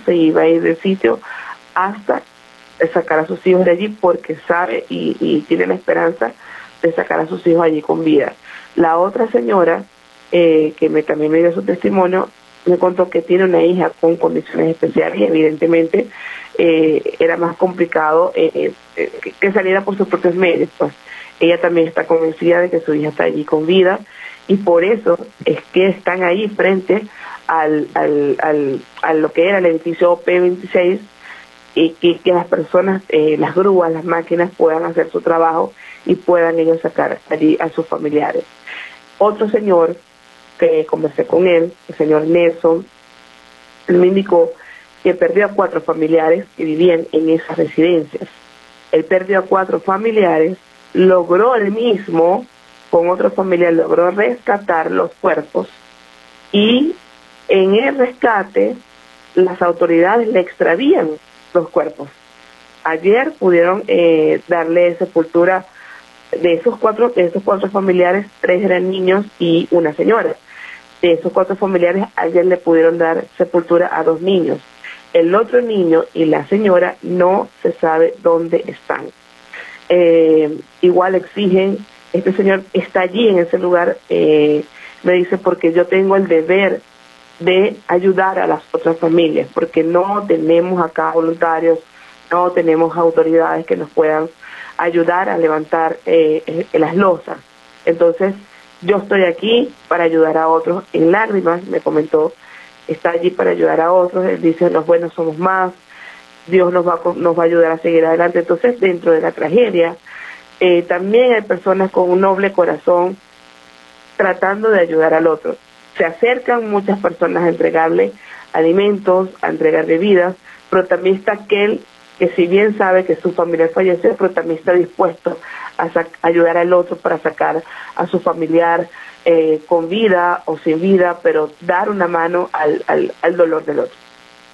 se iba a ir del sitio hasta sacar a sus hijos de allí, porque sabe y tiene la esperanza de sacar a sus hijos allí con vida. La otra señora, también me dio su testimonio, me contó que tiene una hija con condiciones especiales y evidentemente era más complicado que saliera por sus propios medios. Pues ella también está convencida de que su hija está allí con vida, y por eso es que están ahí frente a lo que era el edificio P26, y que las personas, las grúas, las máquinas puedan hacer su trabajo y puedan ellos sacar allí a sus familiares. Otro señor que conversé con él, el señor Nelson, él me indicó que perdió a 4 familiares que vivían en esas residencias. Él perdió a 4 familiares, logró él mismo, con otro familiar, logró rescatar los cuerpos, y en el rescate las autoridades le extravían los cuerpos. Ayer pudieron darle sepultura de esos cuatro familiares. 3 eran niños y una señora. De esos 4 familiares, ayer le pudieron dar sepultura a 2 niños. El otro niño y la señora no se sabe dónde están. Igual exigen, este señor está allí en ese lugar, me dice, porque yo tengo el deber de ayudar a las otras familias, porque no tenemos acá voluntarios, no tenemos autoridades que nos puedan ayudar a levantar las losas. Entonces, yo estoy aquí para ayudar a otros. En lágrimas me comentó, está allí para ayudar a otros. Él dice, los buenos somos más, Dios nos va a ayudar a seguir adelante. Entonces, dentro de la tragedia, también hay personas con un noble corazón tratando de ayudar al otro. Se acercan muchas personas a entregarle alimentos, a entregar bebidas, pero también está aquel que, si bien sabe que su familiar falleció, pero también está dispuesto a ayudar al otro para sacar a su familiar con vida o sin vida, pero dar una mano al dolor del otro.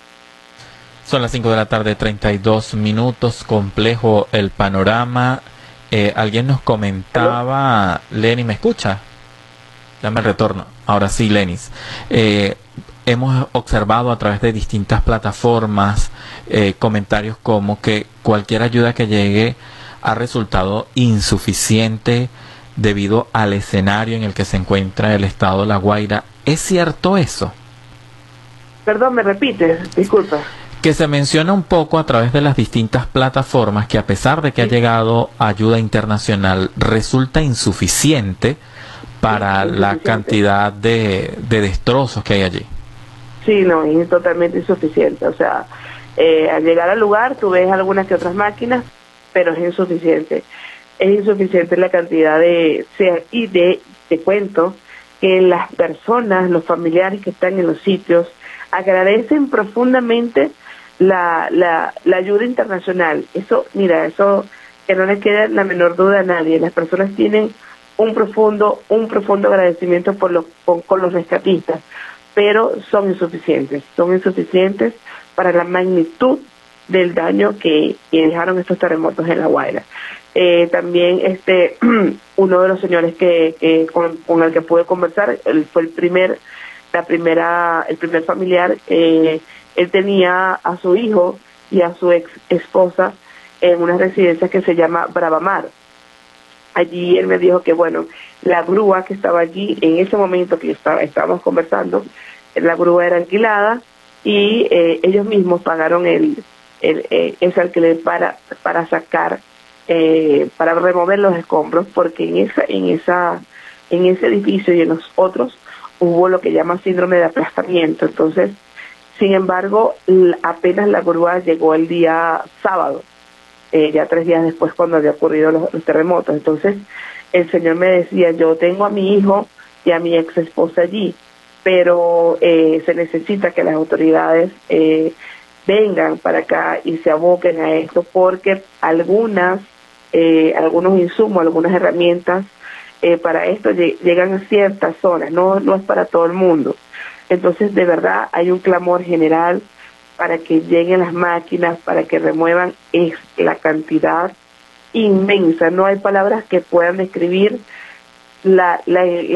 Son las 5 de la tarde, 32 minutos, complejo el panorama. Alguien nos comentaba, ¿aló? Lenny, ¿me escucha? Dame el retorno. Ahora sí, Lenis. Hemos observado a través de distintas plataformas comentarios como que cualquier ayuda que llegue ha resultado insuficiente debido al escenario en el que se encuentra el estado de La Guaira. ¿Es cierto eso? Perdón, ¿me repites? Disculpa. Que se menciona un poco a través de las distintas plataformas que, a pesar de que ha llegado ayuda internacional, resulta insuficiente para la cantidad de destrozos que hay allí. Sí, no, es totalmente insuficiente. O sea, al llegar al lugar tú ves algunas que otras máquinas, pero es insuficiente. Es insuficiente la cantidad te cuento que las personas, los familiares que están en los sitios, agradecen profundamente la ayuda internacional. Eso, mira, eso que no le queda la menor duda a nadie. Las personas tienen un profundo agradecimiento con los rescatistas, pero son insuficientes para la magnitud del daño que dejaron estos terremotos en La Guaira. También uno de los señores con el que pude conversar, él fue el primer familiar. Él tenía a su hijo y a su ex esposa en una residencia que se llama Bravamar. Allí él me dijo que, bueno, la grúa que estaba allí en ese momento que estábamos conversando, la grúa era alquilada y ellos mismos pagaron ese alquiler para sacar, para remover los escombros, porque en ese edificio y en los otros hubo lo que llaman síndrome de aplastamiento. Entonces, sin embargo, apenas la grúa llegó el día sábado, ya 3 días después, cuando había ocurrido los terremotos. Entonces el señor me decía, yo tengo a mi hijo y a mi ex esposa allí, pero se necesita que las autoridades vengan para acá y se aboquen a esto, porque algunos insumos, algunas herramientas para esto llegan a ciertas zonas, no es para todo el mundo. Entonces, de verdad, hay un clamor general para que lleguen las máquinas, para que remuevan la cantidad inmensa. No hay palabras que puedan describir la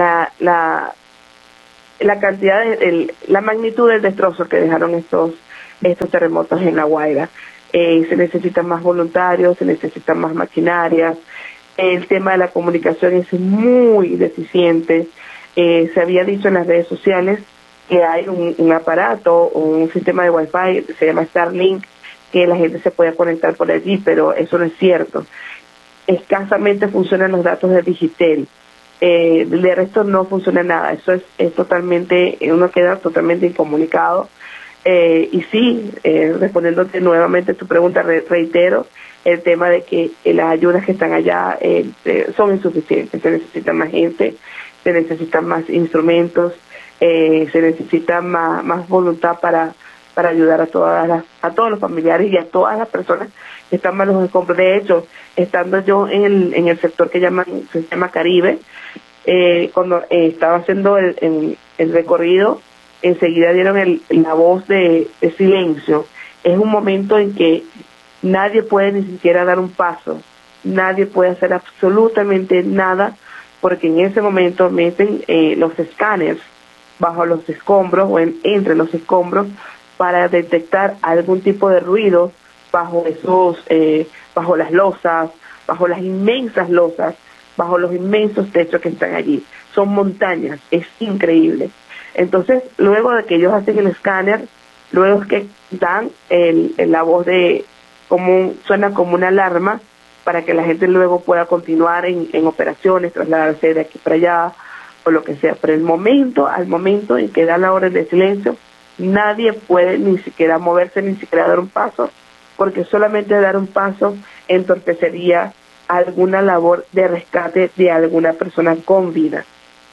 cantidad, la magnitud del destrozo que dejaron estos terremotos en La Guaira. Se necesitan más voluntarios, se necesitan más maquinarias. El tema de la comunicación es muy deficiente. Se había dicho en las redes sociales que hay un aparato, un sistema de Wi-Fi, se llama Starlink, que la gente se puede conectar por allí, pero eso no es cierto. Escasamente funcionan los datos de Digitel. De resto no funciona nada. Eso es totalmente, uno queda totalmente incomunicado. Y sí, respondiéndote nuevamente tu pregunta, reitero el tema de que las ayudas que están allá son insuficientes. Se necesita más gente, se necesitan más instrumentos, se necesita más voluntad para ayudar a todos los familiares y a todas las personas que están malos en compra. De hecho, estando yo en el sector que se llama Caribe, cuando estaba haciendo el recorrido, enseguida dieron la voz de silencio. Es un momento en que nadie puede ni siquiera dar un paso, nadie puede hacer absolutamente nada, porque en ese momento meten los escáneres bajo los escombros o entre los escombros para detectar algún tipo de ruido bajo bajo las losas, bajo las inmensas losas, bajo los inmensos techos que están allí. Son montañas, es increíble. Entonces, luego de que ellos hacen el escáner, luego es que dan la voz suena como una alarma para que la gente luego pueda continuar en operaciones, trasladarse de aquí para allá o lo que sea. Pero al momento en que dan la orden de silencio, nadie puede ni siquiera moverse, ni siquiera dar un paso, porque solamente dar un paso entorpecería alguna labor de rescate de alguna persona con vida.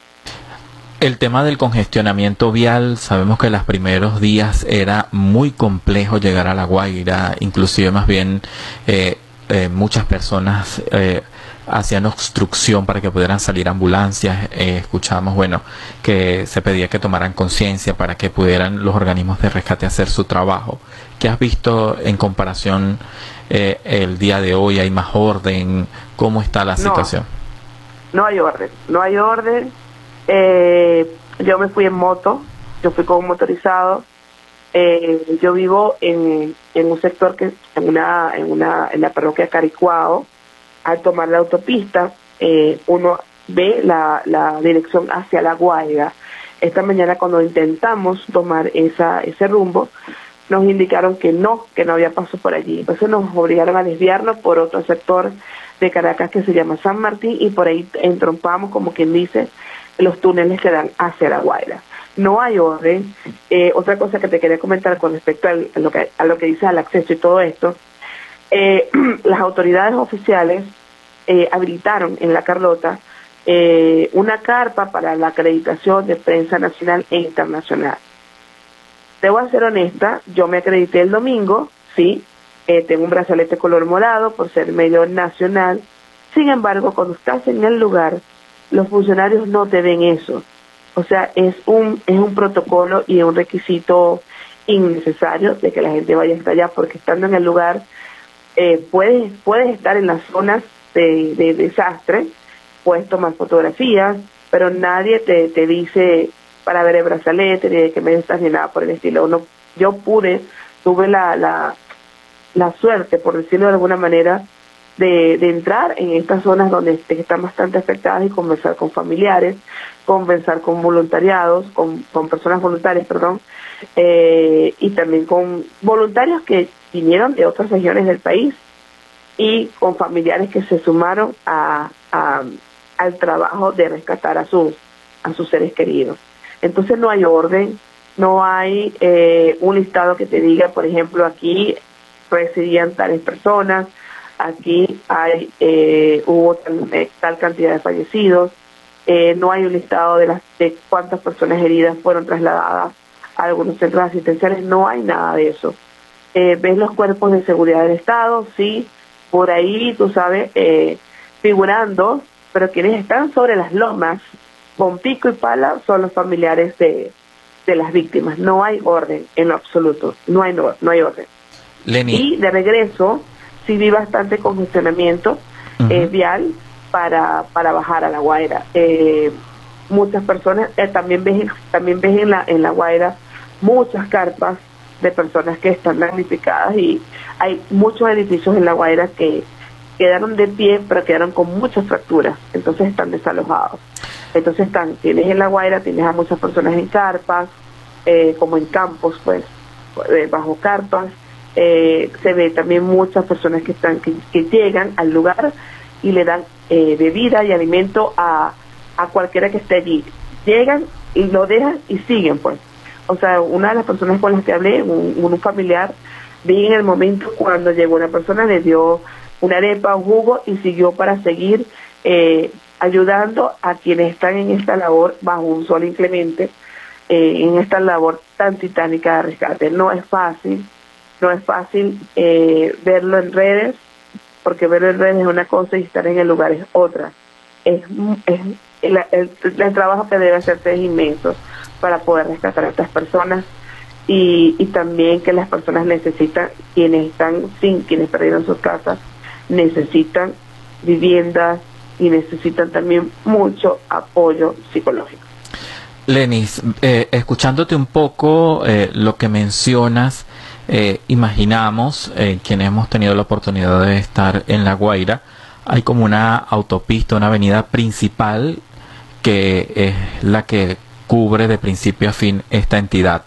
El tema del congestionamiento vial, sabemos que los primeros días era muy complejo llegar a La Guaira, inclusive más bien muchas personas hacían obstrucción para que pudieran salir ambulancias. Escuchamos, bueno, que se pedía que tomaran conciencia para que pudieran los organismos de rescate hacer su trabajo. ¿Qué has visto en comparación el día de hoy? ¿Hay más orden? ¿Cómo está la situación? No hay orden. Yo me fui en moto, yo fui con un motorizado. Yo vivo en un sector que en la parroquia Caricuao. Al tomar la autopista, uno ve la dirección hacia La Guaira. Esta mañana, cuando intentamos tomar ese rumbo, nos indicaron que no había paso por allí. Entonces nos obligaron a desviarnos por otro sector de Caracas que se llama San Martín, y por ahí entrompamos, como quien dice, los túneles que dan hacia La Guaira. No hay orden. Otra cosa que te quería comentar con respecto a lo que dice al acceso y todo esto, las autoridades oficiales habilitaron en La Carlota una carpa para la acreditación de prensa nacional e internacional. Debo ser honesta, yo me acredité el domingo, sí, tengo un brazalete color morado por ser medio nacional. Sin embargo, cuando estás en el lugar, los funcionarios no te ven eso. O sea, es un protocolo y un requisito innecesario de que la gente vaya hasta allá, porque estando en el lugar puedes estar en las zonas de desastre, puedes tomar fotografías, pero nadie te dice para ver el brazalete, ni de que me estás, ni nada por el estilo. Yo tuve la suerte, por decirlo de alguna manera, de entrar en estas zonas donde están bastante afectadas y conversar con familiares, conversar con voluntariados, con personas voluntarias, y también con voluntarios que vinieron de otras regiones del país y con familiares que se sumaron al trabajo de rescatar a sus seres queridos. Entonces no hay orden, no hay un listado que te diga, por ejemplo, aquí residían tales personas, aquí hubo tal cantidad de fallecidos. No hay un listado de cuántas personas heridas fueron trasladadas a algunos centros asistenciales. No hay nada de eso. Ves los cuerpos de seguridad del Estado, sí, por ahí, tú sabes, figurando, pero quienes están sobre las lomas con pico y pala son los familiares de las víctimas. No hay orden en lo absoluto, no hay orden. Leni. Y de regreso sí vi bastante congestionamiento vial para bajar a La Guaira. Muchas personas también ves en La Guaira muchas carpas de personas que están damnificadas, y hay muchos edificios en La Guaira que quedaron de pie, pero quedaron con muchas fracturas, entonces están desalojados. Entonces tienes en La Guaira, tienes a muchas personas en carpas, como en campos, pues, bajo carpas. Se ve también muchas personas que llegan al lugar y le dan bebida y alimento a cualquiera que esté allí. Llegan y lo dejan y siguen, pues. O sea, una de las personas con las que hablé, un familiar, vi en el momento cuando llegó una persona, le dio una arepa, un jugo, y siguió para seguir ayudando a quienes están en esta labor bajo un sol inclemente, en esta labor tan titánica de rescate. No es fácil verlo en redes, porque verlo en redes es una cosa y estar en el lugar es otra. El trabajo que debe hacerse es inmenso para poder rescatar a estas personas, y también que las personas necesitan, quienes perdieron sus casas, necesitan viviendas y necesitan también mucho apoyo psicológico. Lenis, escuchándote un poco lo que mencionas, imaginamos, quienes hemos tenido la oportunidad de estar en La Guaira, hay como una autopista, una avenida principal que es la que cubre de principio a fin esta entidad.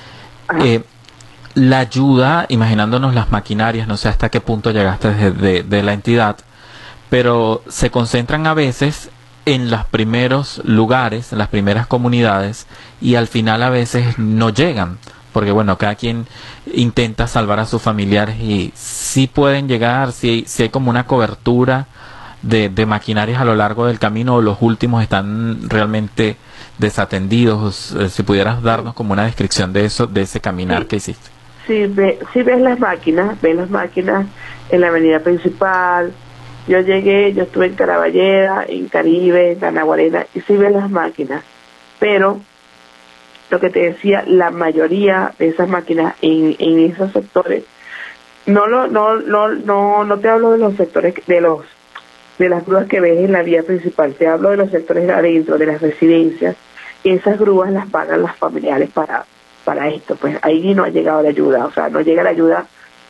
La ayuda, imaginándonos las maquinarias, no sé hasta qué punto llegaste de la entidad, pero se concentran a veces en los primeros lugares, en las primeras comunidades, y al final a veces no llegan, porque bueno, cada quien intenta salvar a sus familiares, y sí pueden llegar, sí hay como una cobertura de maquinarias a lo largo del camino, o los últimos están realmente desatendidos. Si pudieras darnos como una descripción de eso, de ese caminar que hiciste. Sí, ves las máquinas en la avenida principal. Yo estuve en Caraballeda, en Caribe, en Canaguarena, y sí ves las máquinas, pero lo que te decía, la mayoría de esas máquinas en esos sectores, no te hablo de los sectores de las grúas que ves en la vía principal, te hablo de los sectores de adentro, de las residencias. Esas grúas las pagan las familiares para esto, pues ahí no ha llegado la ayuda, o sea, no llega la ayuda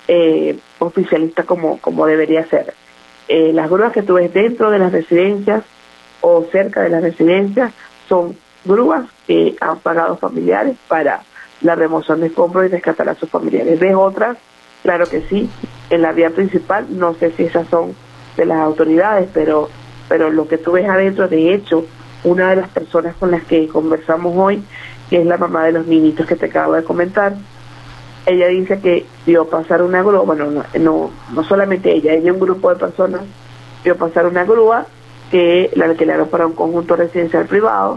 oficialista como debería ser. Las grúas que tú ves dentro de las residencias o cerca de las residencias son grúas que han pagado familiares para la remoción de escombros y rescatar a sus familiares. ¿Ves otras? Claro que sí, en la vía principal, no sé si esas son de las autoridades, pero lo que tú ves adentro, de hecho, una de las personas con las que conversamos hoy, que es la mamá de los niñitos que te acabo de comentar, ella dice que vio pasar una grúa, bueno, no solamente ella y un grupo de personas vio pasar una grúa que la alquilaron para un conjunto residencial privado,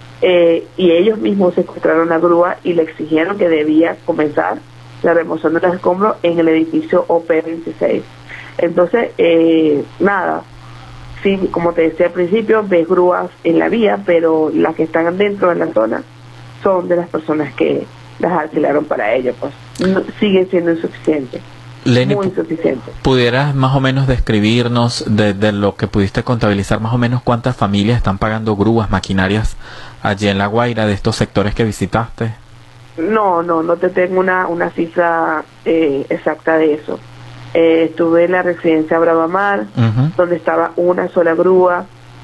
y ellos mismos secuestraron la grúa y le exigieron que debía comenzar la remoción de los escombros en el edificio OP26. Entonces, nada, sí, como te decía al principio, ves grúas en la vía, pero las que están dentro de la zona son de las personas que las alquilaron para ellos, pues siguen siendo insuficientes. Leni, muy insuficientes. ¿Pudieras más o menos describirnos de lo que pudiste contabilizar, más o menos cuántas familias están pagando grúas, maquinarias allí en La Guaira, de estos sectores que visitaste? No te tengo una cifra exacta de eso. Estuve en la residencia Bravamar, donde estaba una sola grúa.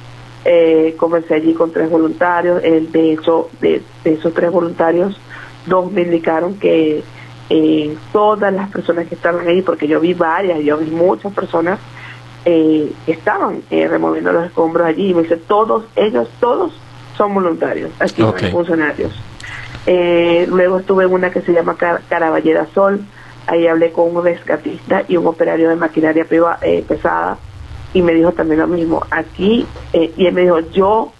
Conversé allí con 3 voluntarios. De hecho, de esos 3 voluntarios, 2 me indicaron que todas las personas que estaban ahí, porque yo vi muchas personas que estaban removiendo los escombros allí, y me dice, todos son voluntarios, aquí no hay funcionarios. Luego estuve en una que se llama Caraballeda Sol. Ahí hablé con un rescatista y un operario de maquinaria pesada, y me dijo también lo mismo. Aquí, y él me dijo, yo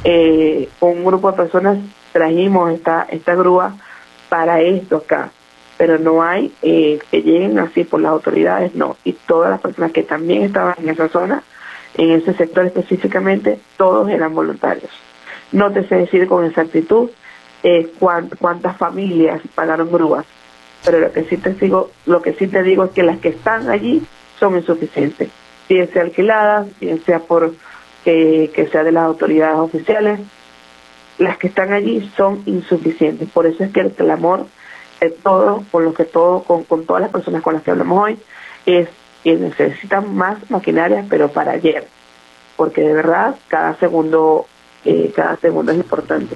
con un grupo de personas trajimos esta grúa para esto acá, pero no hay que lleguen así por las autoridades, no. Y todas las personas que también estaban en esa zona, en ese sector específicamente, todos eran voluntarios. No te sé decir con exactitud cuántas familias pagaron grúas, pero lo que sí te digo es que las que están allí son insuficientes, bien sea alquiladas, bien sea por que sea de las autoridades oficiales. Las que están allí son insuficientes. Por eso es que el clamor todo, con todas las personas con las que hablamos hoy, es que necesitan más maquinaria, pero para ayer, porque de verdad cada segundo es importante.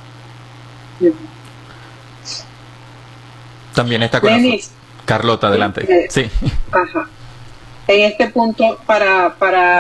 También está con nosotros Carlota, adelante. Sí. Ajá. En este punto, para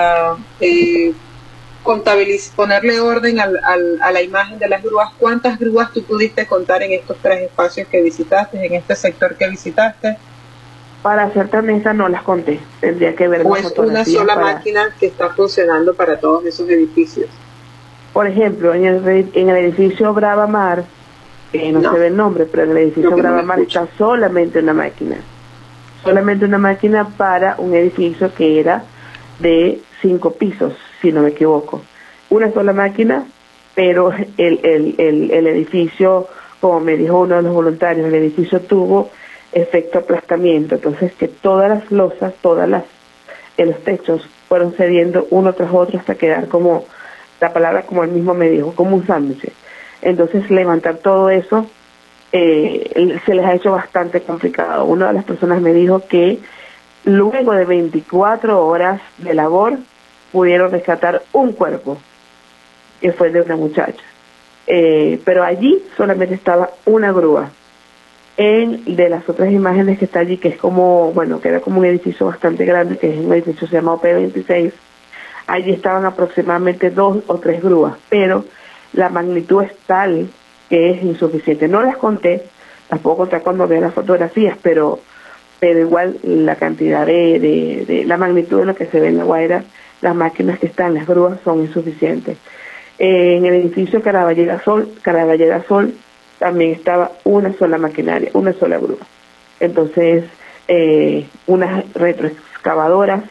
ponerle orden a la imagen de las grúas, ¿cuántas grúas tú pudiste contar en estos 3 espacios que visitaste, en este sector que visitaste? Para serte honesta, no las conté. Tendría que ver. ¿O es una sola máquina que está funcionando para todos esos edificios? Por ejemplo, en el edificio Brava Mar, no se ve el nombre, pero en el edificio Brava Mar está solamente una máquina. Solamente una máquina para un edificio que era de 5 pisos, si no me equivoco. Una sola máquina, pero el edificio, como me dijo uno de los voluntarios, el edificio tuvo efecto aplastamiento, entonces que todas las losas, los techos fueron cediendo uno tras otro hasta quedar como, la palabra como él mismo me dijo, como un sándwich. Entonces levantar todo eso se les ha hecho bastante complicado. Una de las personas me dijo que luego de 24 horas de labor pudieron rescatar un cuerpo, que fue de una muchacha. Pero allí solamente estaba una grúa. De las otras imágenes que está allí, que es como, bueno, que era como un edificio bastante grande, que es un edificio se llama OP26, allí estaban aproximadamente 2 o 3 grúas, pero la magnitud es tal que es insuficiente. No las conté, las puedo contar cuando vea las fotografías, pero igual la cantidad de la magnitud de lo que se ve en La Guaira, las máquinas que están, las grúas son insuficientes. En el edificio Caraballeda Sol también estaba una sola maquinaria, una sola grúa. Entonces, unas retroexcavadoras,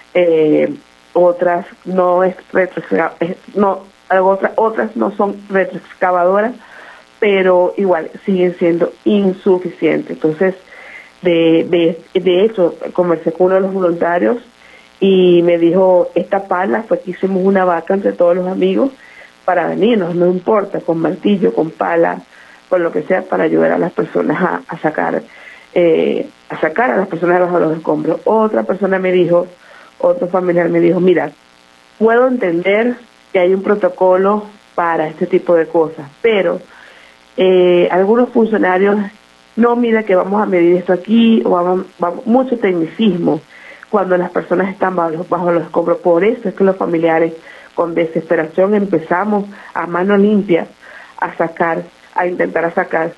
otras no es otras no son retroexcavadoras, pero igual siguen siendo insuficientes. Entonces, de hecho, conversé con uno de los voluntarios y me dijo, esta pala fue que hicimos una vaca entre todos los amigos para venirnos, no importa, con martillo, con pala, con lo que sea, para ayudar a las personas a sacar a las personas debajo de los escombros. Otra persona me dijo, otro familiar me dijo, mira, puedo entender que hay un protocolo para este tipo de cosas, pero algunos funcionarios, no, mira que vamos a medir esto aquí, o vamos mucho tecnicismo cuando las personas están bajo los escombros. Por eso es que los familiares, con desesperación, empezamos a mano limpia a intentar sacar.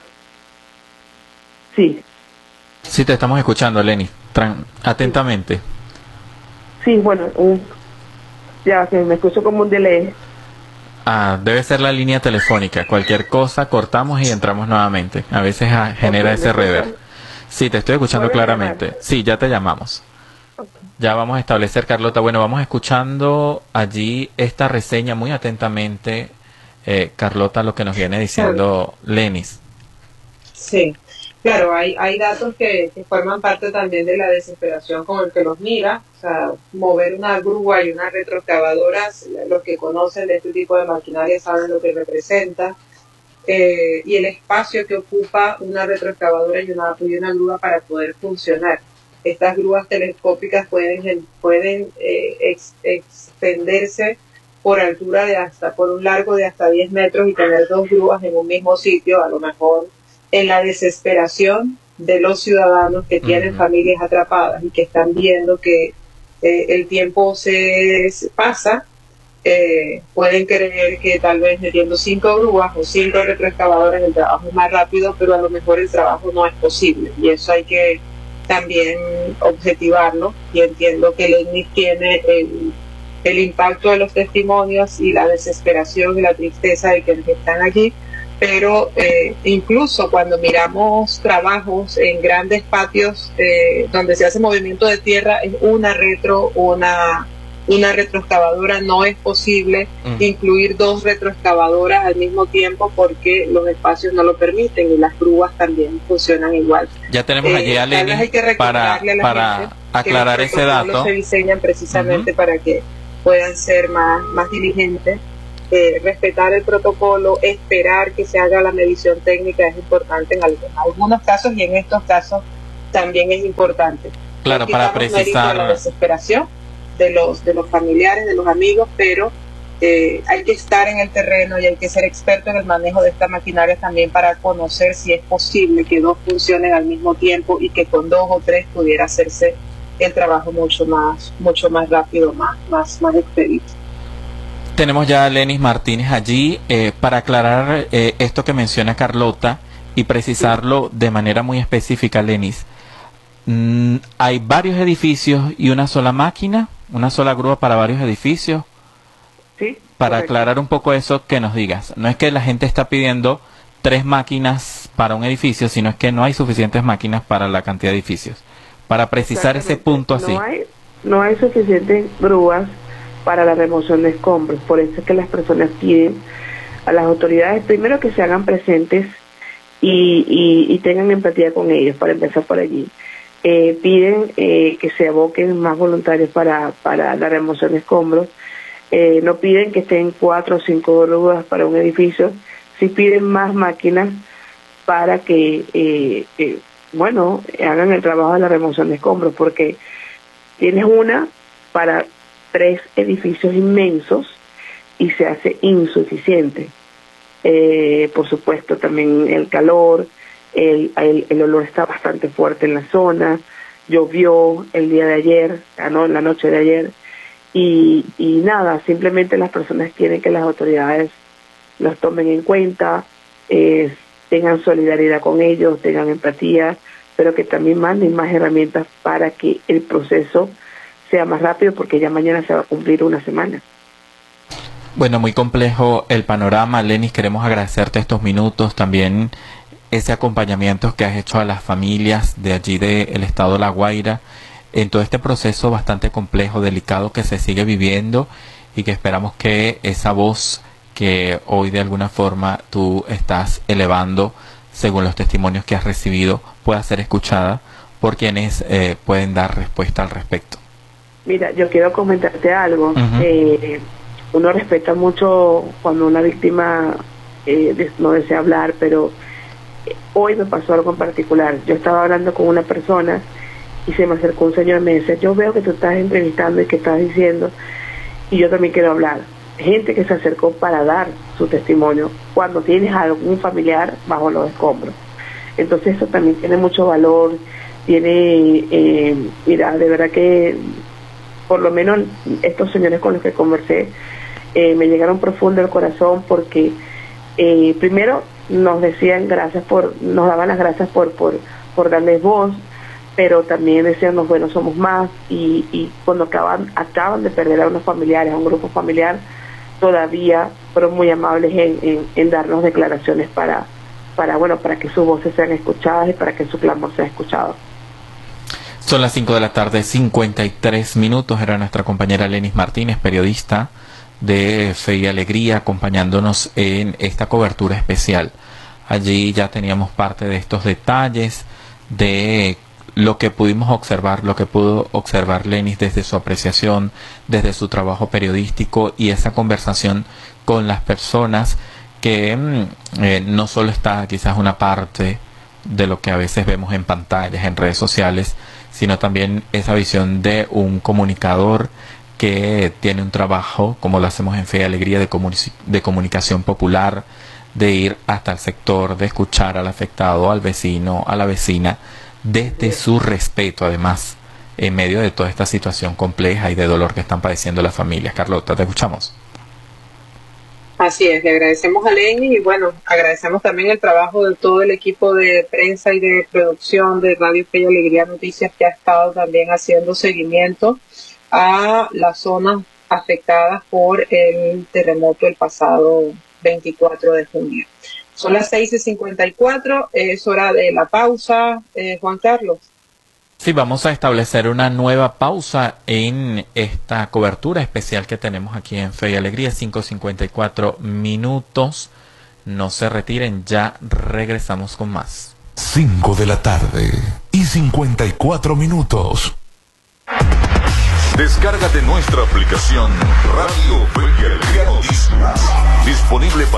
Sí. Sí, te estamos escuchando, Lenny. Atentamente. Sí, bueno, ya que me escucho como un delay. Debe ser la línea telefónica. Cualquier cosa, cortamos y entramos nuevamente. A veces genera ese reverb. Sí, te estoy escuchando claramente. Sí, ya te llamamos. Ya vamos a establecer, Carlota. Bueno, vamos escuchando allí esta reseña muy atentamente, Carlota, lo que nos viene diciendo Lenis. Sí, claro, hay datos que forman parte también de la desesperación con el que los mira. O sea, mover una grúa y una retroexcavadora, los que conocen de este tipo de maquinaria saben lo que representa. Y el espacio que ocupa una retroexcavadora y una grúa para poder funcionar. Estas grúas telescópicas pueden extenderse por altura por un largo de hasta 10 metros y tener 2 grúas en un mismo sitio, a lo mejor en la desesperación de los ciudadanos que tienen familias atrapadas y que están viendo que el tiempo se pasa. Pueden creer que tal vez metiendo 5 grúas o 5 retroexcavadoras el trabajo es más rápido, pero a lo mejor el trabajo no es posible, y eso hay que también objetivarlo. Y entiendo que Lenny tiene el impacto de los testimonios y la desesperación y la tristeza de quienes están allí, pero incluso cuando miramos trabajos en grandes patios donde se hace movimiento de tierra, es una retroexcavadora, no es posible incluir 2 retroexcavadoras al mismo tiempo porque los espacios no lo permiten, y las grúas también funcionan igual. Ya tenemos allí a Lenny para aclarar ese dato. Se diseñan precisamente para que puedan ser más diligentes respetar el protocolo, esperar que se haga la medición técnica es importante en algunos casos, y en estos casos también es importante. Claro, para precisar la desesperación de los familiares, de los amigos, pero hay que estar en el terreno y hay que ser experto en el manejo de esta maquinaria también para conocer si es posible que dos funcionen al mismo tiempo y que con 2 o 3 pudiera hacerse el trabajo mucho más rápido, más expedito. Tenemos ya a Lenis Martínez allí para aclarar esto que menciona Carlota y precisarlo de manera muy específica, Lenis. ¿Hay varios edificios y una sola máquina? ¿Una sola grúa para varios edificios? Sí. Para Correcto. aclarar un poco eso, que nos digas. No es que la gente está pidiendo 3 máquinas para un edificio, sino es que no hay suficientes máquinas para la cantidad de edificios. Para precisar ese punto así. No hay suficientes grúas para la remoción de escombros. Por eso es que las personas piden a las autoridades primero que se hagan presentes y tengan empatía con ellos, para empezar por allí. Piden que se aboquen más voluntarios para la remoción de escombros. No piden que estén 4 o 5 grúas para un edificio, sí piden más máquinas para que hagan el trabajo de la remoción de escombros, porque tienes una para 3 edificios inmensos y se hace insuficiente. Por supuesto, también el calor, el olor está bastante fuerte en la zona, llovió el día de ayer, en la noche de ayer, y nada, simplemente las personas quieren que las autoridades los tomen en cuenta, tengan solidaridad con ellos, tengan empatía, pero que también manden más herramientas para que el proceso sea más rápido, porque ya mañana se va a cumplir una semana. Bueno, muy complejo el panorama. Lenis, queremos agradecerte estos minutos, también ese acompañamiento que has hecho a las familias de allí del estado de La Guaira, en todo este proceso bastante complejo, delicado que se sigue viviendo, y que esperamos que esa voz que hoy de alguna forma tú estás elevando, según los testimonios que has recibido, pueda ser escuchada por quienes pueden dar respuesta al respecto. Mira, yo quiero comentarte algo. Uno respeta mucho cuando una víctima no desea hablar, pero hoy me pasó algo en particular. Yo estaba hablando con una persona y se me acercó un señor y me dice: yo veo que tú estás entrevistando y que estás diciendo, y yo también quiero hablar. Gente que se acercó para dar su testimonio cuando tienes a algún familiar bajo los escombros. Entonces eso también tiene mucho valor, mira, de verdad que por lo menos estos señores con los que conversé me llegaron profundo al corazón, porque primero nos decían nos daban las gracias por darles voz, pero también decían, bueno, somos más, y cuando acaban de perder a unos familiares, a un grupo familiar, todavía fueron muy amables en darnos declaraciones para que sus voces sean escuchadas y para que su clamor sea escuchado. Son las 5 de la tarde, 53 minutos. Era nuestra compañera Lenis Martínez, periodista de Fe y Alegría, acompañándonos en esta cobertura especial. Allí ya teníamos parte de estos detalles de lo que pudimos observar, lo que pudo observar Lenis desde su apreciación, desde su trabajo periodístico, y esa conversación con las personas que no solo está quizás una parte de lo que a veces vemos en pantallas, en redes sociales, sino también esa visión de un comunicador que tiene un trabajo, como lo hacemos en Fe y Alegría, de comunicación popular, de ir hasta el sector, de escuchar al afectado, al vecino, a la vecina, desde su respeto, además, en medio de toda esta situación compleja y de dolor que están padeciendo las familias. Carlota, te escuchamos. Así es, le agradecemos a Lenis, y bueno, agradecemos también el trabajo de todo el equipo de prensa y de producción de Radio Fe y Alegría Noticias, que ha estado también haciendo seguimiento a las zonas afectadas por el terremoto el pasado 24 de junio. Son las 6:54, es hora de la pausa, Juan Carlos. Sí, vamos a establecer una nueva pausa en esta cobertura especial que tenemos aquí en Fe y Alegría, 5:54 minutos. No se retiren, ya regresamos con más. 5 de la tarde y 54 minutos. Descárgate nuestra aplicación Radio Fe y Alegría Noticias, disponible para